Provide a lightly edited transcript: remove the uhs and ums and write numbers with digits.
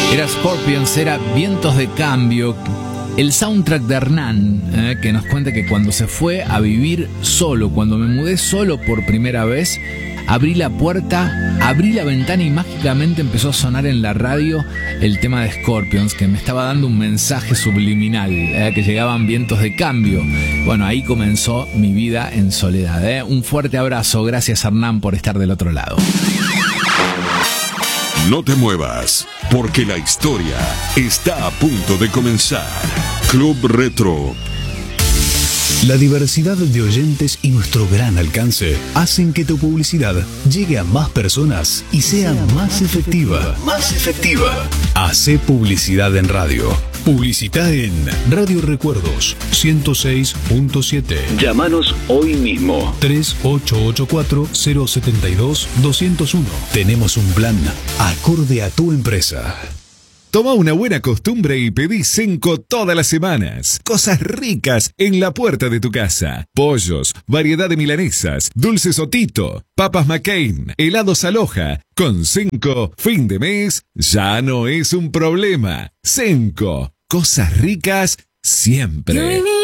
Era Scorpions, era Vientos de Cambio, el soundtrack de Hernán, que nos cuenta que cuando se fue a vivir solo, cuando me mudé solo por primera vez, abrí la puerta, abrí la ventana y mágicamente empezó a sonar en la radio el tema de Scorpions, que me estaba dando un mensaje subliminal, que llegaban vientos de cambio. Bueno, ahí comenzó mi vida en soledad. Un fuerte abrazo, gracias Hernán por estar del otro lado. No te muevas, porque la historia está a punto de comenzar. Club Retro. La diversidad de oyentes y nuestro gran alcance hacen que tu publicidad llegue a más personas y sea más efectiva. Hacé publicidad en radio. Publicita en Radio Recuerdos 106.7. Llámanos hoy mismo. 3884-072-201. Tenemos un plan acorde a tu empresa. Toma una buena costumbre y pedí Cenco todas las semanas. Cosas ricas en la puerta de tu casa. Pollos, variedad de milanesas, dulces Otito, papas McCain, helados Aloha. Con Cenco, fin de mes ya no es un problema. Cenco, cosas ricas siempre.